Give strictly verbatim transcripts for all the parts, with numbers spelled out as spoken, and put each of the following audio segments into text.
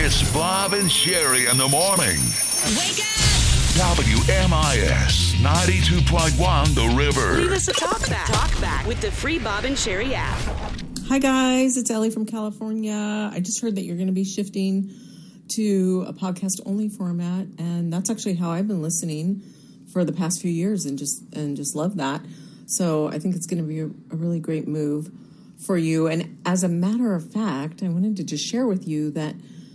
It's Bob and Sherry in the morning. Wake up! W M I S ninety-two point one The River. Leave us a talk back. Talk back with the free Bob and Sherry app. Hi guys, it's Ellie from California. I just heard that you're going to be shifting to a podcast only format, and that's actually how I've been listening for the past few years, and just and just love that. So I think it's going to be a, a really great move for you. And as a matter of fact, I wanted to just share with you that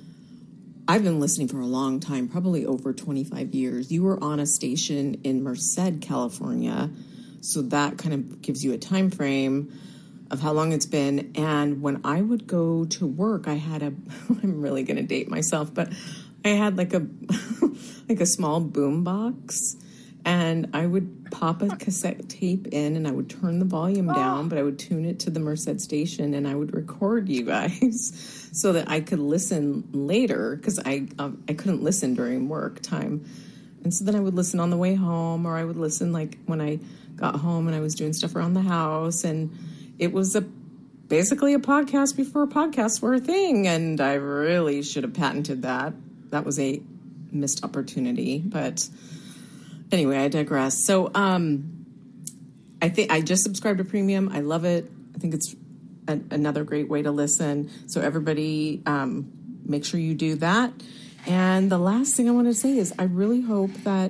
I've been listening for a long time, probably over twenty-five years. You were on a station in Merced, California, so that kind of gives you a time frame of how long it's been. And when I would go to work, I had a, I'm really going to date myself, but I had like a, like a small boom box, and I would pop a cassette tape in and I would turn the volume down, but I would tune it to the Merced station and I would record you guys so that I could listen later, because I, um, I couldn't listen during work time. And so then I would listen on the way home, or I would listen like when I got home and I was doing stuff around the house. And it was a basically a podcast before podcasts were a thing, and I really should have patented that. That was a missed opportunity, but anyway, I digress. So um, I think I just subscribed to Premium. I love it. I think it's a, another great way to listen. So everybody, um, make sure you do that. And the last thing I want to say is I really hope that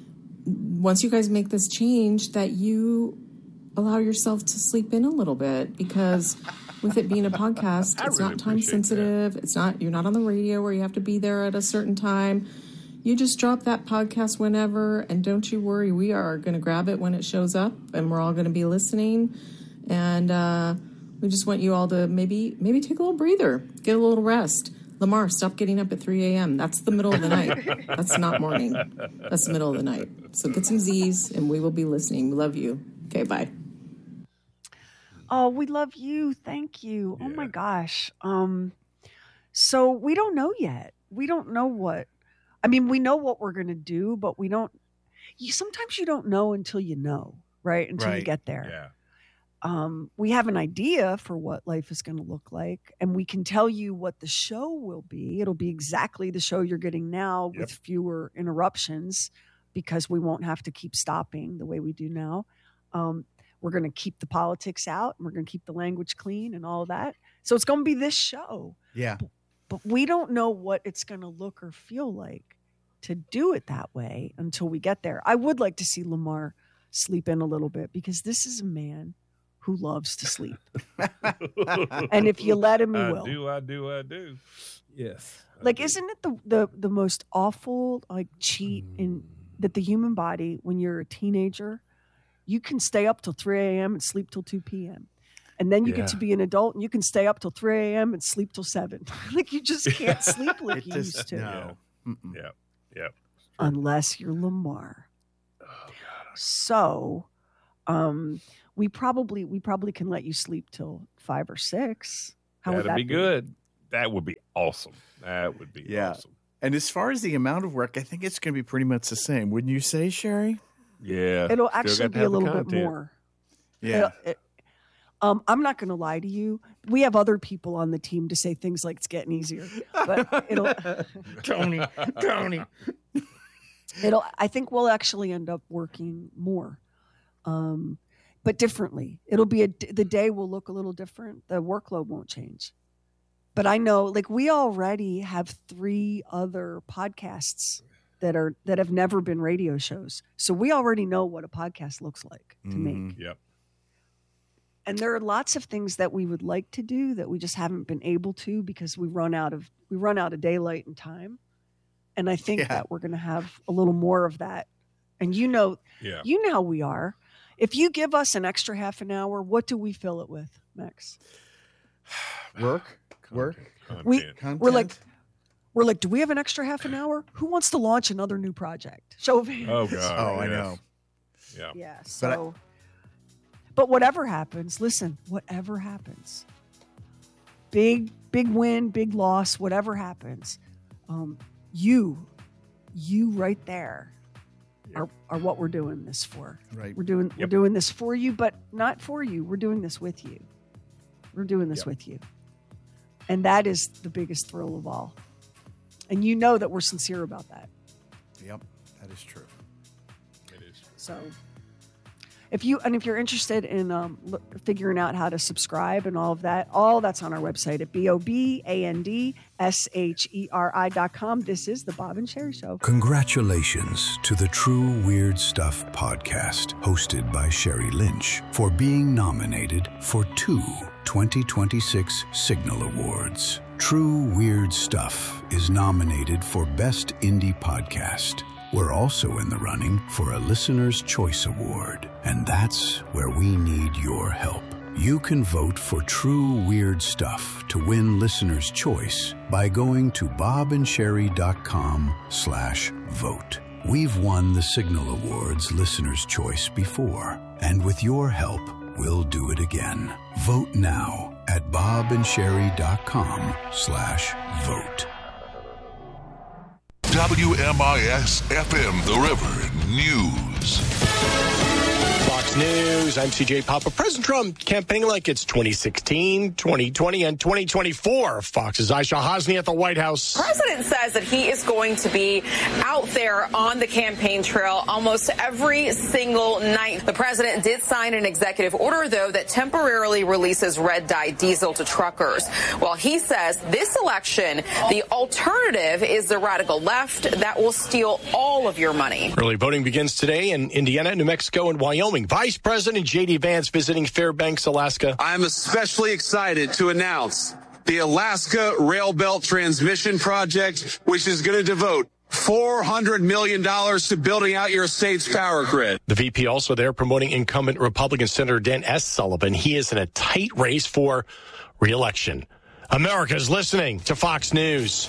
once you guys make this change, that you allow yourself to sleep in a little bit, because with it being a podcast, it's really not time sensitive. That. It's not, you're not on the radio where you have to be there at a certain time. You just drop that podcast whenever, and don't you worry, we are going to grab it when it shows up, and we're all going to be listening. And uh, we just want you all to maybe maybe take a little breather, get a little rest. Lamar, stop getting up at three a.m. That's the middle of the night. That's not morning. That's the middle of the night. So get some Z's, and we will be listening. We love you. Okay, bye. Oh, we love you. Thank you. Yeah. Oh my gosh. Um, so we don't know yet. We don't know what, I mean, we know what we're going to do, but we don't, you, sometimes you don't know until you know, right? Until right. you get there. Yeah. Um, we have an idea for what life is going to look like, and we can tell you what the show will be. It'll be exactly the show you're getting now, yep. with fewer interruptions, because we won't have to keep stopping the way we do now. Um, We're going to keep the politics out, and we're going to keep the language clean and all of that. So it's going to be this show. Yeah. But, but we don't know what it's going to look or feel like to do it that way until we get there. I would like to see Lamar sleep in a little bit, because this is a man who loves to sleep. And if you let him, he I will. I do, I do, I do. Yes. I like, do. Isn't it the, the, the most awful like cheat in that the human body, when you're a teenager, you can stay up till three a.m. and sleep till two p.m. And then you yeah. get to be an adult and you can stay up till three a.m. and sleep till seven. Like, you just can't sleep like you just, used to. No. Yeah. Yeah. Unless you're Lamar. Oh, God. So um, we probably we probably can let you sleep till five or six. How That'd would that be, be good. That would be awesome. That would be yeah. awesome. And as far as the amount of work, I think it's going to be pretty much the same. Wouldn't you say, Sherry? Yeah. It'll actually be a little bit more. Yeah. It, it, um, I'm not going to lie to you. We have other people on the team to say things like it's getting easier. But it'll Tony, Tony. It'll I think we'll actually end up working more. Um, but differently. It'll be a the day will look a little different. The workload won't change. But I know, like, we already have three other podcasts that are that have never been radio shows. So we already know what a podcast looks like to mm, make. Yep. And there are lots of things that we would like to do that we just haven't been able to, because we run out of we run out of daylight and time. And I think yeah. that we're going to have a little more of that. And you know, yeah. you know how we are. If you give us an extra half an hour, what do we fill it with, Max? Work, work. Content. We Content. we're like. We're like, do we have an extra half an hour? Who wants to launch another new project? Show of hands. Oh, God. Oh, I yes. know. Yeah. Yeah. So, But but, but whatever happens, listen, whatever happens, big, big win, big loss, whatever happens, um, you, you right there Yep. are, are what we're doing this for. Right. We're doing, Yep. we're doing this for you, but not for you. We're doing this with you. We're doing this Yep. with you. And that is the biggest thrill of all. And you know that we're sincere about that. Yep, that is true. It is. So if you and if you're interested in um, look, figuring out how to subscribe and all of that, all that's on our website at B O B A N D S H E R I dot com. This is the Bob and Sherry Show. Congratulations to the True Weird Stuff podcast, hosted by Sherry Lynch, for being nominated for two twenty twenty-six Signal Awards. True Weird Stuff is nominated for Best Indie Podcast. We're also in the running for a Listener's Choice Award, and that's where we need your help. You can vote for True Weird Stuff to win Listener's Choice by going to bobandsherry.com slash vote. We've won the Signal Awards Listener's Choice before, and with your help, we'll do it again. Vote now at bobandsherry.com slash vote. W M I S F M The River News. Fox News, I'm C J Papa. President Trump campaigning like it's twenty sixteen, twenty twenty, and twenty twenty-four. Fox's Aisha Hosni at the White House. The president says that he is going to be out there on the campaign trail almost every single night. The president did sign an executive order, though, that temporarily releases red dye diesel to truckers. While he says this election, the alternative is the radical left that will steal all of your money. Early voting begins today in Indiana, New Mexico, and Wyoming. Vice President J D Vance visiting Fairbanks, Alaska. I'm especially excited to announce the Alaska Rail Belt Transmission Project, which is going to devote four hundred million dollars to building out your state's power grid. The V P also there promoting incumbent Republican Senator Dan S. Sullivan. He is in a tight race for re-election. America's listening to Fox News.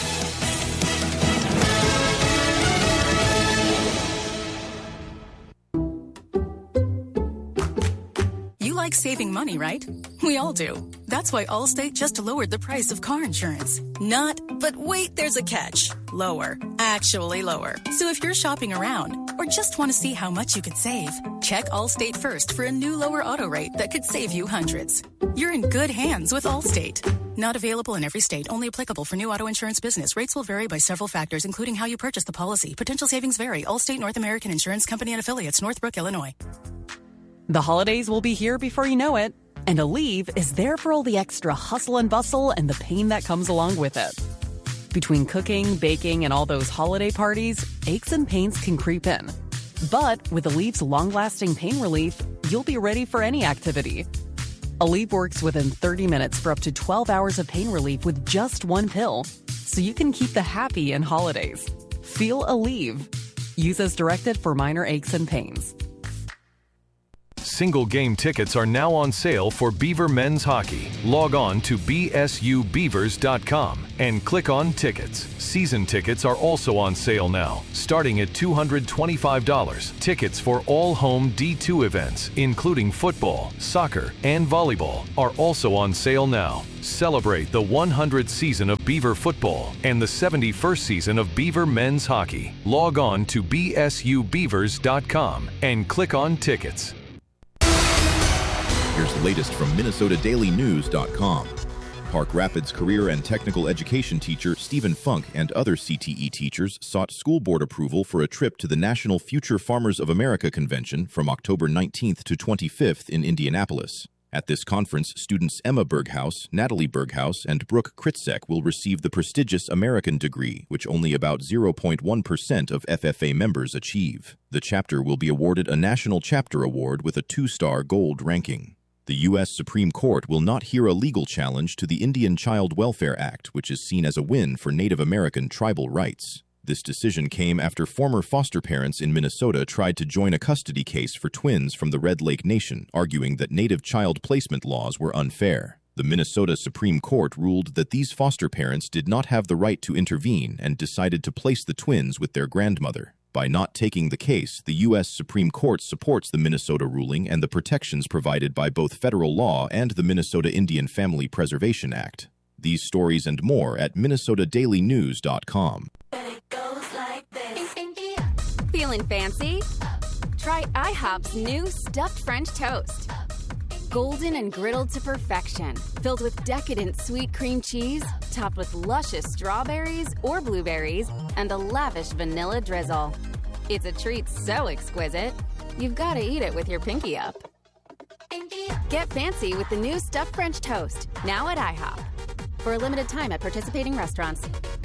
You like saving money, right? We all do. That's why Allstate just lowered the price of car insurance. Not, but wait, there's a catch. Lower. Actually lower. So if you're shopping around or just want to see how much you could save, check Allstate first for a new lower auto rate that could save you hundreds. You're in good hands with Allstate. Not available in every state. Only applicable for new auto insurance business. Rates will vary by several factors, including how you purchase the policy. Potential savings vary. Allstate North American Insurance Company and Affiliates, Northbrook, Illinois. The holidays will be here before you know it, and Aleve is there for all the extra hustle and bustle and the pain that comes along with it. Between cooking, baking, and all those holiday parties, aches and pains can creep in. But with Aleve's long-lasting pain relief, you'll be ready for any activity. Aleve works within thirty minutes for up to twelve hours of pain relief with just one pill, so you can keep the happy in holidays. Feel Aleve. Use as directed for minor aches and pains. Single game tickets are now on sale for Beaver men's hockey. Log on to b s u beavers dot com and click on tickets. Season tickets are also on sale now, starting at two hundred twenty-five dollars. Tickets for all home D two events, including football, soccer, and volleyball, are also on sale now. Celebrate the one hundredth season of Beaver football and the seventy-first season of Beaver men's hockey. Log on to b s u beavers dot com and click on tickets. Here's the latest from Minnesota Daily News dot com. Park Rapids career and technical education teacher Stephen Funk and other C T E teachers sought school board approval for a trip to the National Future Farmers of America Convention from October nineteenth to twenty-fifth in Indianapolis. At this conference, students Emma Berghaus, Natalie Berghaus, and Brooke Kritzek will receive the prestigious American degree, which only about zero point one percent of F F A members achieve. The chapter will be awarded a National Chapter Award with a two-star gold ranking. The U S Supreme Court will not hear a legal challenge to the Indian Child Welfare Act, which is seen as a win for Native American tribal rights. This decision came after former foster parents in Minnesota tried to join a custody case for twins from the Red Lake Nation, arguing that Native child placement laws were unfair. The Minnesota Supreme Court ruled that these foster parents did not have the right to intervene and decided to place the twins with their grandmother. By not taking the case, the U S Supreme Court supports the Minnesota ruling and the protections provided by both federal law and the Minnesota Indian Family Preservation Act. These stories and more at Minnesota Daily News dot com. Feeling fancy? Try IHOP's new stuffed French toast. Golden and griddled to perfection, filled with decadent sweet cream cheese, topped with luscious strawberries or blueberries, and a lavish vanilla drizzle. It's a treat so exquisite, you've got to eat it with your pinky up. Get fancy with the new stuffed French toast, now at IHOP. For a limited time at participating restaurants.